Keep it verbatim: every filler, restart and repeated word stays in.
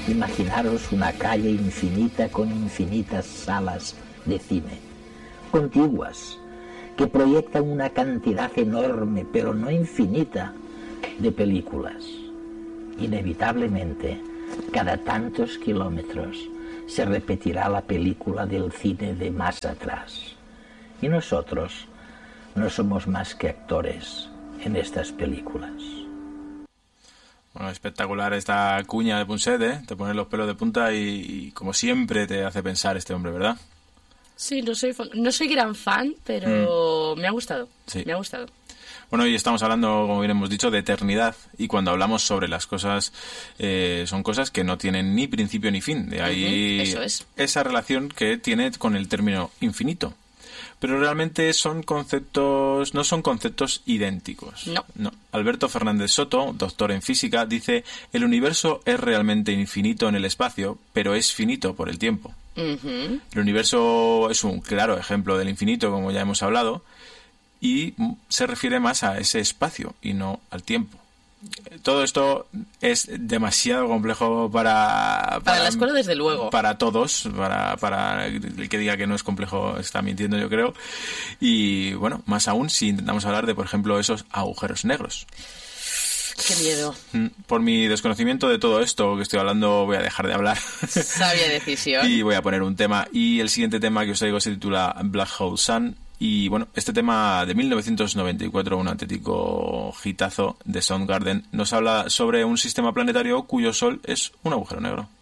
Imaginaros una calle infinita con infinitas salas de cine, contiguas, que proyectan una cantidad enorme, pero no infinita, de películas. Inevitablemente, cada tantos kilómetros, se repetirá la película del cine de más atrás. Y nosotros no somos más que actores en estas películas. Bueno, espectacular esta cuña de Punset, ¿eh? Te pone los pelos de punta y, y como siempre te hace pensar este hombre, ¿verdad? Sí, no soy fan, no soy gran fan, pero mm. me ha gustado, sí. me ha gustado. Bueno, hoy estamos hablando, como bien hemos dicho, de eternidad, y cuando hablamos sobre las cosas, eh, son cosas que no tienen ni principio ni fin. De ahí uh-huh, eso es. Esa relación que tiene con el término infinito. Pero realmente son conceptos, no son conceptos idénticos. No. no. Alberto Fernández Soto, doctor en física, dice: el universo es realmente infinito en el espacio, pero es finito por el tiempo. Uh-huh. El universo es un claro ejemplo del infinito, como ya hemos hablado, y se refiere más a ese espacio y no al tiempo. Todo esto es demasiado complejo para... Para, para la escuela, desde luego. Para todos, para, para el que diga que no es complejo está mintiendo, yo creo. Y bueno, más aún si intentamos hablar de, por ejemplo, esos agujeros negros. ¡Qué miedo! Por mi desconocimiento de todo esto que estoy hablando, voy a dejar de hablar. Sabia decisión. Y voy a poner un tema. Y el siguiente tema que os traigo se titula Black Hole Sun. Y bueno, este tema de mil novecientos noventa y cuatro, un auténtico hitazo de Soundgarden, nos habla sobre un sistema planetario cuyo sol es un agujero negro.